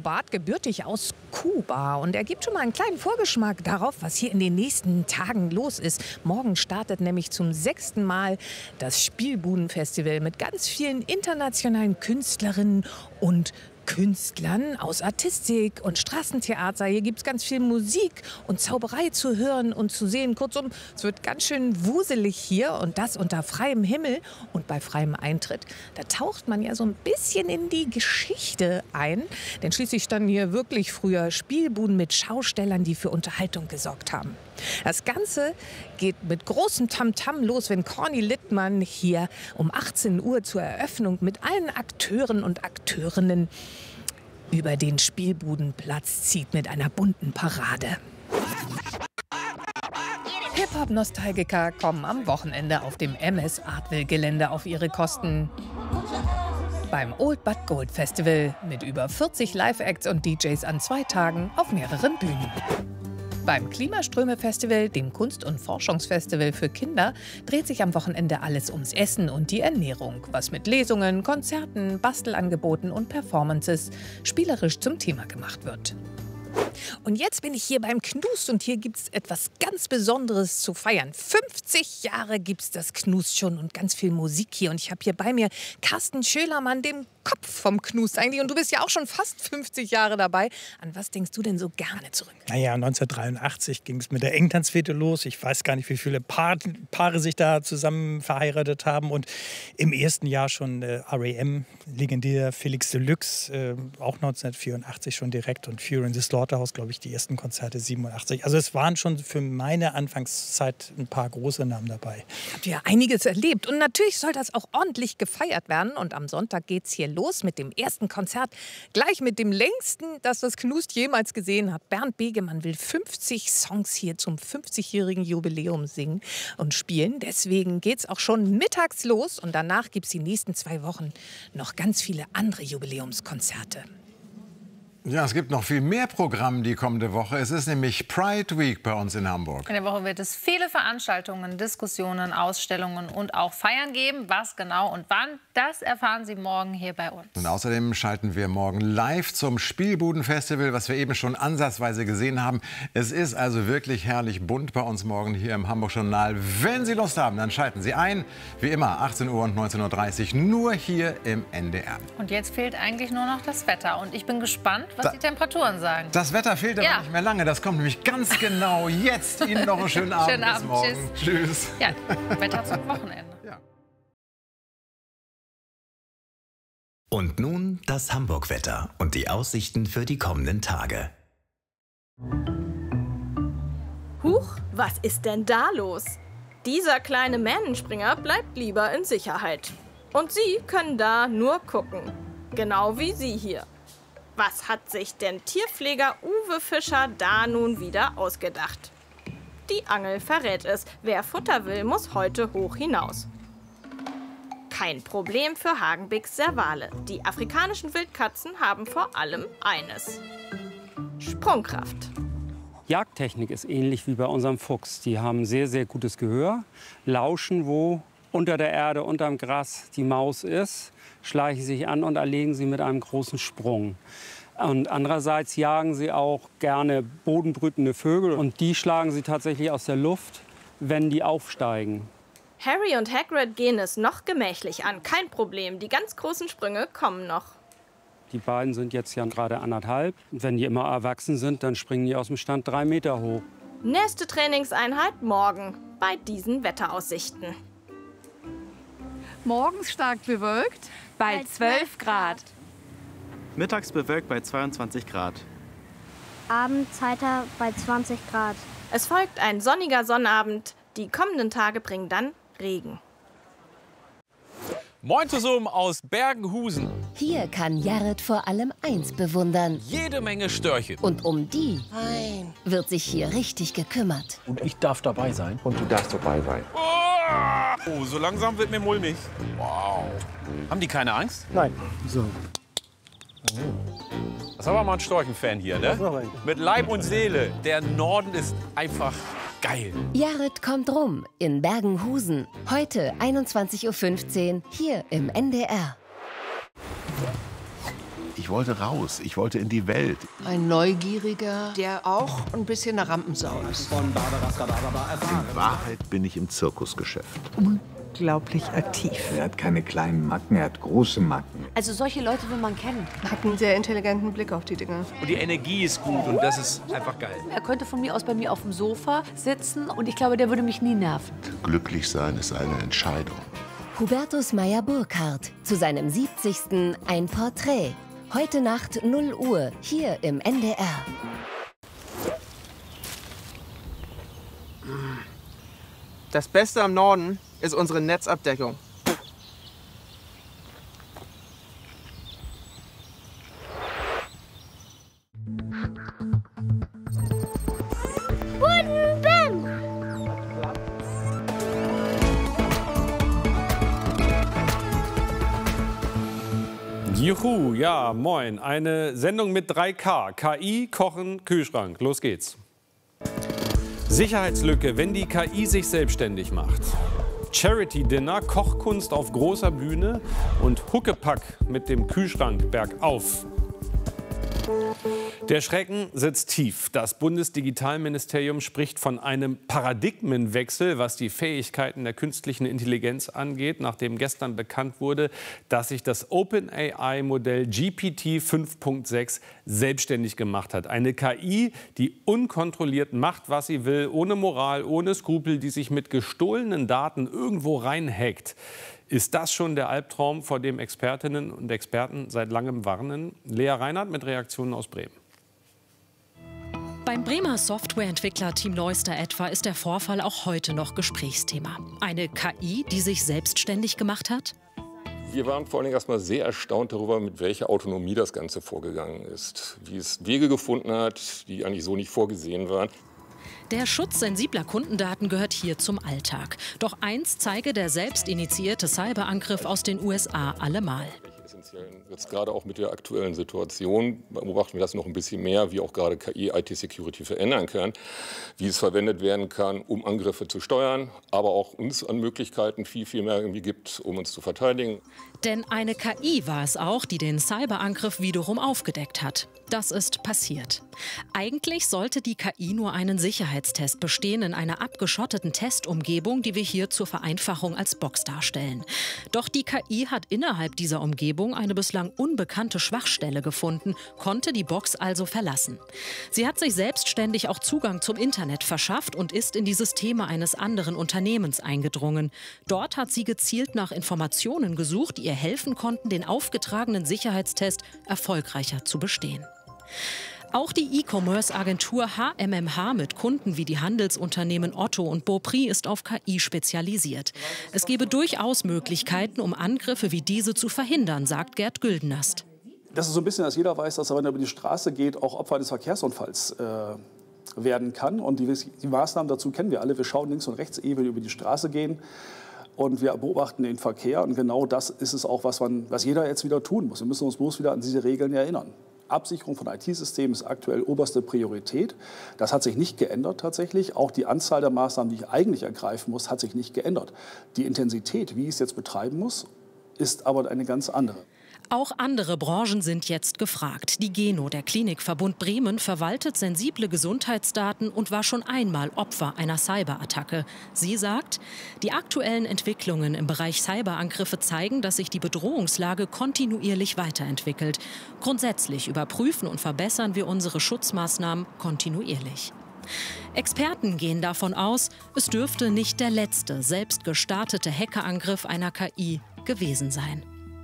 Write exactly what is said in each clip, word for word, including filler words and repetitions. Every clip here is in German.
Barth gebürtig aus Kuba und er gibt schon mal einen kleinen Vorgeschmack darauf, was hier in den nächsten Tagen los ist. Morgen startet nämlich zum sechsten Mal das Spielbudenfestival mit ganz vielen internationalen Künstlerinnen und Künstlern aus Artistik und Straßentheater. Hier gibt es ganz viel Musik und Zauberei zu hören und zu sehen. Kurzum, es wird ganz schön wuselig hier und das unter freiem Himmel und bei freiem Eintritt. Da taucht man ja so ein bisschen in die Geschichte ein, denn schließlich standen hier wirklich früher Spielbuden mit Schaustellern, die für Unterhaltung gesorgt haben. Das Ganze geht mit großem Tamtam los, wenn Corny Littmann hier um achtzehn Uhr zur Eröffnung mit allen Akteuren und Akteurinnen über den Spielbudenplatz zieht mit einer bunten Parade. Hip-Hop-Nostalgiker kommen am Wochenende auf dem M S Artville-Gelände auf ihre Kosten. Beim Old But Gold Festival mit über vierzig Live-Acts und D Js an zwei Tagen auf mehreren Bühnen. Beim Klimaströme-Festival, dem Kunst- und Forschungsfestival für Kinder, dreht sich am Wochenende alles ums Essen und die Ernährung, was mit Lesungen, Konzerten, Bastelangeboten und Performances spielerisch zum Thema gemacht wird. Und jetzt bin ich hier beim Knust und hier gibt es etwas ganz Besonderes zu feiern. fünfzig Jahre gibt es das Knust schon und ganz viel Musik hier. Und ich habe hier bei mir Carsten Schölermann, dem Kopf vom Knust eigentlich. Und du bist ja auch schon fast fünfzig Jahre dabei. An was denkst du denn so gerne zurück? Naja, neunzehnhundertdreiundachtzig ging es mit der Engtanzfete los. Ich weiß gar nicht, wie viele Paar, Paare sich da zusammen verheiratet haben. Und im ersten Jahr schon äh, R E M, legendär Felix Deluxe, äh, auch neunzehnhundertvierundachtzig schon direkt. Und Fury in the Slaughterhouse, glaube ich, die ersten Konzerte siebenundachtzig. Also es waren schon für meine Anfangszeit ein paar große Namen dabei. Habt ihr einiges erlebt. Und natürlich soll das auch ordentlich gefeiert werden. Und am Sonntag geht es hier los mit dem ersten Konzert. Gleich mit dem längsten, das das Knust jemals gesehen hat. Bernd Begemann will fünfzig Songs hier zum fünfzigjährigen Jubiläum singen und spielen. Deswegen geht es auch schon mittags los. Und danach gibt es die nächsten zwei Wochen noch ganz viele andere Jubiläumskonzerte. Ja, es gibt noch viel mehr Programm die kommende Woche. Es ist nämlich Pride Week bei uns in Hamburg. In der Woche wird es viele Veranstaltungen, Diskussionen, Ausstellungen und auch Feiern geben. Was genau und wann, das erfahren Sie morgen hier bei uns. Und außerdem schalten wir morgen live zum Spielbudenfestival, was wir eben schon ansatzweise gesehen haben. Es ist also wirklich herrlich bunt bei uns morgen hier im Hamburg-Journal. Wenn Sie Lust haben, dann schalten Sie ein. Wie immer, achtzehn Uhr und neunzehn Uhr dreißig, nur hier im N D R. Und jetzt fehlt eigentlich nur noch das Wetter. Und ich bin gespannt, was Da, die Temperaturen sagen. Das Wetter fehlt aber ja. nicht mehr lange. Das kommt nämlich ganz genau jetzt. Ihnen noch einen schönen Abend. Schönen Abend. Bis morgen. Tschüss. Tschüss. Ja, Wetter zum Wochenende. Ja. Und nun das Hamburg-Wetter und die Aussichten für die kommenden Tage. Huch, was ist denn da los? Dieser kleine Mähnenspringer bleibt lieber in Sicherheit. Und Sie können da nur gucken. Genau wie Sie hier. Was hat sich denn Tierpfleger Uwe Fischer da nun wieder ausgedacht? Die Angel verrät es. Wer Futter will, muss heute hoch hinaus. Kein Problem für Hagenbecks Servale. Die afrikanischen Wildkatzen haben vor allem eines: Sprungkraft. Jagdtechnik ist ähnlich wie bei unserem Fuchs. Die haben sehr, sehr gutes Gehör, lauschen, wo unter der Erde, unterm Gras die Maus ist, schleichen sich an und erlegen sie mit einem großen Sprung. Und andererseits jagen sie auch gerne bodenbrütende Vögel und die schlagen sie tatsächlich aus der Luft, wenn die aufsteigen. Harry und Hagrid gehen es noch gemächlich an. Kein Problem, die ganz großen Sprünge kommen noch. Die beiden sind jetzt ja gerade anderthalb. Wenn die immer erwachsen sind, dann springen die aus dem Stand drei Meter hoch. Nächste Trainingseinheit morgen bei diesen Wetteraussichten. Morgens stark bewölkt bei zwölf Grad. Mittags bewölkt bei zweiundzwanzig Grad. Abends heiter bei zwanzig Grad. Es folgt ein sonniger Sonnabend. Die kommenden Tage bringen dann Regen. Moin zusammen aus Bergenhusen. Hier kann Jared vor allem eins bewundern. Jede Menge Störche. Und um die Nein. wird sich hier richtig gekümmert. Und ich darf dabei sein. Und du darfst dabei sein. Oh, so langsam wird mir mulmig. Wow. Haben die keine Angst? Nein. So. Das ist aber mal ein Storchen-Fan hier, ne? Mit Leib und Seele. Der Norden ist einfach geil. Jared kommt rum in Bergenhusen. Heute einundzwanzig Uhr fünfzehn hier im N D R. Ich Ich wollte raus, ich wollte in die Welt. Ein Neugieriger, der auch ein bisschen eine Rampensau ist. In Wahrheit bin ich im Zirkusgeschäft. Unglaublich aktiv. Er hat keine kleinen Macken, er hat große Macken. Also solche Leute will man kennen. Hat einen sehr intelligenten Blick auf die Dinge. Und die Energie ist gut und das ist einfach geil. Er könnte von mir aus bei mir auf dem Sofa sitzen und ich glaube, der würde mich nie nerven. Glücklich sein ist eine Entscheidung. Hubertus Meyer-Burkhardt zu seinem siebzigsten Ein Porträt. Heute Nacht null Uhr, hier im N D R. Das Beste am Norden ist unsere Netzabdeckung. Juhu, ja, moin. Eine Sendung mit drei K. K I, Kochen, Kühlschrank. Los geht's. Sicherheitslücke, wenn die K I sich selbstständig macht. Charity-Dinner, Kochkunst auf großer Bühne und Huckepack mit dem Kühlschrank bergauf. Der Schrecken sitzt tief. Das Bundesdigitalministerium spricht von einem Paradigmenwechsel, was die Fähigkeiten der künstlichen Intelligenz angeht, nachdem gestern bekannt wurde, dass sich das OpenAI-Modell G P T fünf Punkt sechs selbstständig gemacht hat. Eine K I, die unkontrolliert macht, was sie will, ohne Moral, ohne Skrupel, die sich mit gestohlenen Daten irgendwo reinhackt. Ist das schon der Albtraum, vor dem Expertinnen und Experten seit langem warnen? Lea Reinhardt mit Reaktionen aus Bremen. Beim Bremer Softwareentwickler-Team Neuster etwa ist der Vorfall auch heute noch Gesprächsthema. Eine K I, die sich selbstständig gemacht hat? Wir waren vor allem erstmal sehr erstaunt darüber, mit welcher Autonomie das Ganze vorgegangen ist. Wie es Wege gefunden hat, die eigentlich so nicht vorgesehen waren. Der Schutz sensibler Kundendaten gehört hier zum Alltag. Doch eins zeige der selbstinitiierte Cyberangriff aus den U S A allemal. Jetzt gerade auch mit der aktuellen Situation beobachten wir das noch ein bisschen mehr, wie auch gerade K I I T-Security verändern kann, wie es verwendet werden kann, um Angriffe zu steuern, aber auch uns an Möglichkeiten viel, viel mehr irgendwie gibt, um uns zu verteidigen. Denn eine K I war es auch, die den Cyberangriff wiederum aufgedeckt hat. Das ist passiert. Eigentlich sollte die K I nur einen Sicherheitstest bestehen in einer abgeschotteten Testumgebung, die wir hier zur Vereinfachung als Box darstellen. Doch die K I hat innerhalb dieser Umgebung eine bislang unbekannte Schwachstelle gefunden, konnte die Box also verlassen. Sie hat sich selbstständig auch Zugang zum Internet verschafft und ist in die Systeme eines anderen Unternehmens eingedrungen. Dort hat sie gezielt nach Informationen gesucht, die ihr helfen konnten, den aufgetragenen Sicherheitstest erfolgreicher zu bestehen. Auch die E-Commerce-Agentur H M M H mit Kunden wie die Handelsunternehmen Otto und Beaupré ist auf K I spezialisiert. Es gebe durchaus Möglichkeiten, um Angriffe wie diese zu verhindern, sagt Gerd Güldenast. Das ist so ein bisschen, dass jeder weiß, dass er, wenn er über die Straße geht, auch Opfer eines Verkehrsunfalls äh, werden kann. Und die, die Maßnahmen dazu kennen wir alle. Wir schauen links und rechts, ehe wir über die Straße gehen. Und wir beobachten den Verkehr. Und genau das ist es auch, was, man, was jeder jetzt wieder tun muss. Wir müssen uns bloß wieder an diese Regeln erinnern. Absicherung von I T-Systemen ist aktuell oberste Priorität. Das hat sich nicht geändert tatsächlich. Auch die Anzahl der Maßnahmen, die ich eigentlich ergreifen muss, hat sich nicht geändert. Die Intensität, wie ich es jetzt betreiben muss, ist aber eine ganz andere. Auch andere Branchen sind jetzt gefragt. Die Geno, der Klinikverbund Bremen, verwaltet sensible Gesundheitsdaten und war schon einmal Opfer einer Cyberattacke. Sie sagt, die aktuellen Entwicklungen im Bereich Cyberangriffe zeigen, dass sich die Bedrohungslage kontinuierlich weiterentwickelt. Grundsätzlich überprüfen und verbessern wir unsere Schutzmaßnahmen kontinuierlich. Experten gehen davon aus, es dürfte nicht der letzte selbst gestartete Hackerangriff einer K I gewesen sein.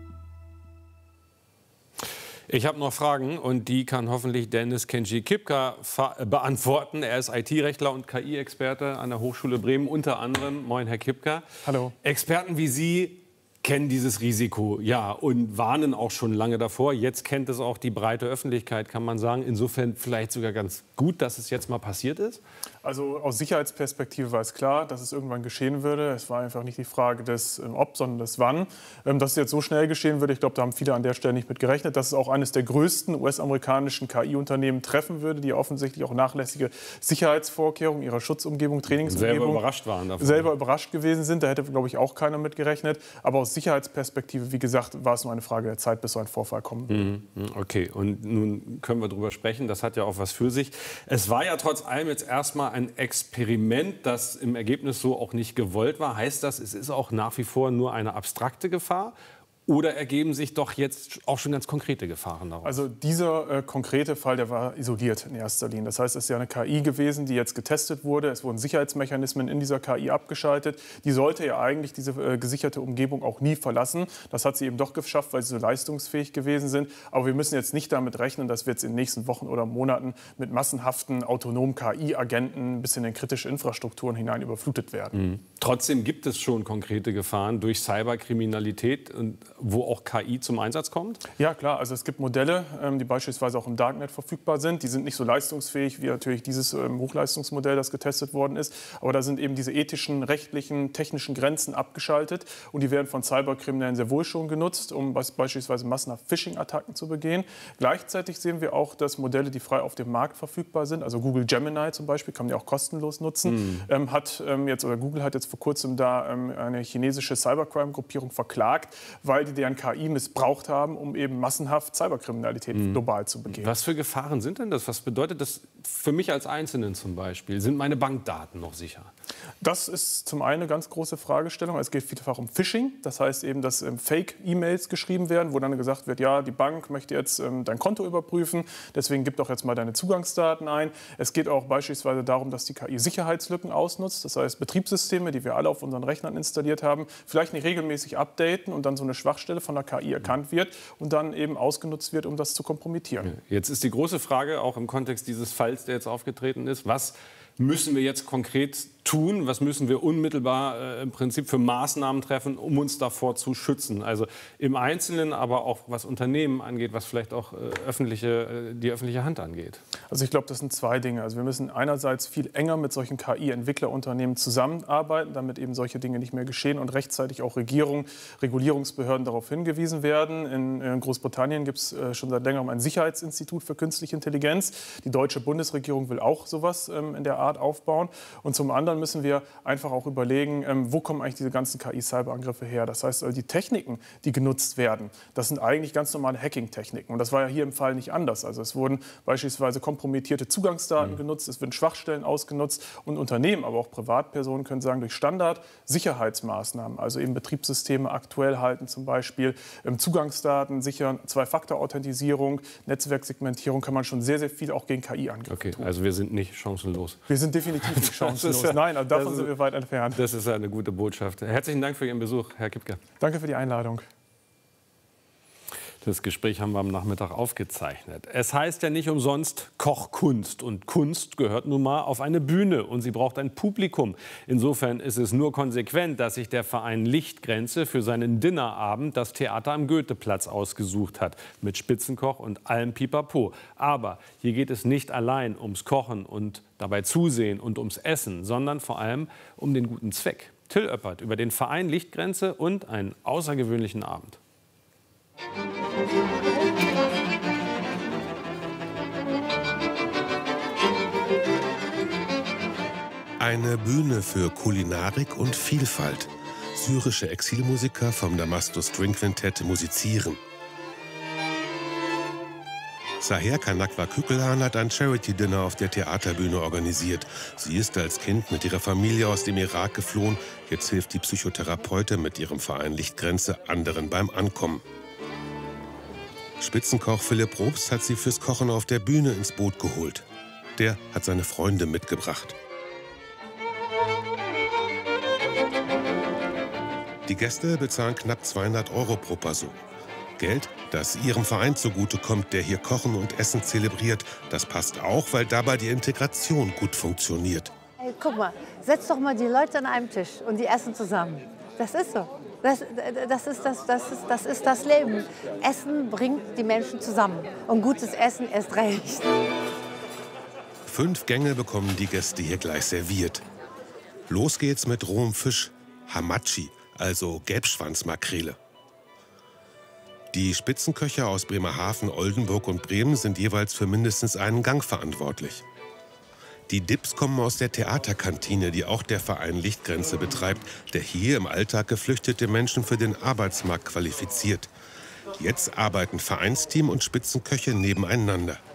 Ich habe noch Fragen und die kann hoffentlich Dennis Kenji Kipka beantworten. Er ist I T-Rechtler und K I-Experte an der Hochschule Bremen unter anderem. Moin, Herr Kipka. Hallo. Experten wie Sie kennen dieses Risiko, ja, und warnen auch schon lange davor. Jetzt kennt es auch die breite Öffentlichkeit, kann man sagen. Insofern vielleicht sogar ganz gut, dass es jetzt mal passiert ist. Also aus Sicherheitsperspektive war es klar, dass es irgendwann geschehen würde. Es war einfach nicht die Frage des Ob, sondern des Wann. Dass es jetzt so schnell geschehen würde, ich glaube, da haben viele an der Stelle nicht mit gerechnet. Dass es auch eines der größten U S-amerikanischen K I-Unternehmen treffen würde, die offensichtlich auch nachlässige Sicherheitsvorkehrungen ihrer Schutzumgebung, Trainingsumgebung selber überrascht waren davon. Selber überrascht gewesen sind. Da hätte, glaube ich, auch keiner mit gerechnet. Aber aus aus Sicherheitsperspektive, wie gesagt, war es nur eine Frage der Zeit, bis so ein Vorfall kommen würde. Okay, und nun können wir darüber sprechen. Das hat ja auch was für sich. Es war ja trotz allem jetzt erstmal ein Experiment, das im Ergebnis so auch nicht gewollt war. Heißt das, es ist auch nach wie vor nur eine abstrakte Gefahr? Oder ergeben sich doch jetzt auch schon ganz konkrete Gefahren daraus? Also dieser äh, konkrete Fall, der war isoliert in erster Linie. Das heißt, es ist ja eine K I gewesen, die jetzt getestet wurde. Es wurden Sicherheitsmechanismen in dieser K I abgeschaltet. Die sollte ja eigentlich diese äh, gesicherte Umgebung auch nie verlassen. Das hat sie eben doch geschafft, weil sie so leistungsfähig gewesen sind. Aber wir müssen jetzt nicht damit rechnen, dass wir jetzt in den nächsten Wochen oder Monaten mit massenhaften autonomen K I-Agenten bis in den kritische Infrastrukturen hinein überflutet werden. Mhm. Trotzdem gibt es schon konkrete Gefahren durch Cyberkriminalität, und wo auch K I zum Einsatz kommt? Ja, klar. Also es gibt Modelle, ähm, die beispielsweise auch im Darknet verfügbar sind. Die sind nicht so leistungsfähig wie natürlich dieses ähm, Hochleistungsmodell, das getestet worden ist. Aber da sind eben diese ethischen, rechtlichen, technischen Grenzen abgeschaltet. Und die werden von Cyberkriminellen sehr wohl schon genutzt, um beispielsweise massenhaft Phishing-Attacken zu begehen. Gleichzeitig sehen wir auch, dass Modelle, die frei auf dem Markt verfügbar sind, also Google Gemini zum Beispiel, kann man ja auch kostenlos nutzen, mhm. ähm, hat ähm, jetzt, oder Google hat jetzt vor kurzem da ähm, eine chinesische Cybercrime-Gruppierung verklagt, weil die deren K I missbraucht haben, um eben massenhaft Cyberkriminalität mhm. global zu begehen. Was für Gefahren sind denn das? Was bedeutet das für mich als Einzelnen zum Beispiel? Sind meine Bankdaten noch sicher? Das ist zum einen eine ganz große Fragestellung. Es geht vielfach um Phishing. Das heißt eben, dass ähm, Fake-E-Mails geschrieben werden, wo dann gesagt wird, ja, die Bank möchte jetzt ähm, dein Konto überprüfen, deswegen gib doch jetzt mal deine Zugangsdaten ein. Es geht auch beispielsweise darum, dass die K I Sicherheitslücken ausnutzt. Das heißt, Betriebssysteme, die wir alle auf unseren Rechnern installiert haben, vielleicht nicht regelmäßig updaten und dann so eine Schwachstelle von der K I erkannt wird und dann eben ausgenutzt wird, um das zu kompromittieren. Jetzt ist die große Frage, auch im Kontext dieses Falls, der jetzt aufgetreten ist, was müssen wir jetzt konkret tun? Was müssen wir unmittelbar äh, im Prinzip für Maßnahmen treffen, um uns davor zu schützen? Also im Einzelnen, aber auch was Unternehmen angeht, was vielleicht auch äh, öffentliche, äh, die öffentliche Hand angeht. Also ich glaube, das sind zwei Dinge. Also wir müssen einerseits viel enger mit solchen K I-Entwicklerunternehmen zusammenarbeiten, damit eben solche Dinge nicht mehr geschehen und rechtzeitig auch Regierung, Regulierungsbehörden darauf hingewiesen werden. In, in Großbritannien gibt es äh, schon seit längerem ein Sicherheitsinstitut für künstliche Intelligenz. Die deutsche Bundesregierung will auch sowas ähm, in der Art aufbauen. Und zum anderen müssen wir einfach auch überlegen, ähm, wo kommen eigentlich diese ganzen K I-Cyberangriffe her. Das heißt, also die Techniken, die genutzt werden, das sind eigentlich ganz normale Hacking-Techniken. Und das war ja hier im Fall nicht anders. Also es wurden beispielsweise kompromittierte Zugangsdaten mhm. genutzt, es werden Schwachstellen ausgenutzt. Und Unternehmen, aber auch Privatpersonen können sagen, durch Standard-Sicherheitsmaßnahmen, also eben Betriebssysteme aktuell halten zum Beispiel, ähm, Zugangsdaten sichern, Zwei-Faktor-Authentisierung, Netzwerksegmentierung, kann man schon sehr, sehr viel auch gegen K I-Angriffe okay, tun. Also wir sind nicht chancenlos. Wir sind definitiv nicht chancenlos. Ja, Nein, also davon ist, sind wir weit entfernt. Das ist eine gute Botschaft. Herzlichen Dank für Ihren Besuch, Herr Kipke. Danke für die Einladung. Das Gespräch haben wir am Nachmittag aufgezeichnet. Es heißt ja nicht umsonst Kochkunst. Und Kunst gehört nun mal auf eine Bühne und sie braucht ein Publikum. Insofern ist es nur konsequent, dass sich der Verein Lichtgrenze für seinen Dinnerabend das Theater am Goetheplatz ausgesucht hat. Mit Spitzenkoch und allem Pipapo. Aber hier geht es nicht allein ums Kochen und dabei Zusehen und ums Essen, sondern vor allem um den guten Zweck. Till Oeppert über den Verein Lichtgrenze und einen außergewöhnlichen Abend. Eine Bühne für Kulinarik und Vielfalt. Syrische Exilmusiker vom Damastus String Quintett musizieren. Saher Kanakwa Kükelhan hat ein Charity-Dinner auf der Theaterbühne organisiert. Sie ist als Kind mit ihrer Familie aus dem Irak geflohen. Jetzt hilft die Psychotherapeutin mit ihrem Verein Lichtgrenze anderen beim Ankommen. Spitzenkoch Philipp Probst hat sie fürs Kochen auf der Bühne ins Boot geholt. Der hat seine Freunde mitgebracht. Die Gäste bezahlen knapp zweihundert Euro pro Person. Geld, das ihrem Verein zugutekommt, der hier Kochen und Essen zelebriert. Das passt auch, weil dabei die Integration gut funktioniert. Hey, guck mal, setz doch mal die Leute an einem Tisch und die essen zusammen. Das ist so. Das, das, ist das, das, ist, das ist das Leben. Essen bringt die Menschen zusammen. Und gutes Essen erst recht. Fünf Gänge bekommen die Gäste hier gleich serviert. Los geht's mit rohem Fisch, Hamachi, also Gelbschwanzmakrele. Die Spitzenköche aus Bremerhaven, Oldenburg und Bremen sind jeweils für mindestens einen Gang verantwortlich. Die Dips kommen aus der Theaterkantine, die auch der Verein Lichtgrenze betreibt, der hier im Alltag geflüchtete Menschen für den Arbeitsmarkt qualifiziert. Jetzt arbeiten Vereinsteam und Spitzenköche nebeneinander.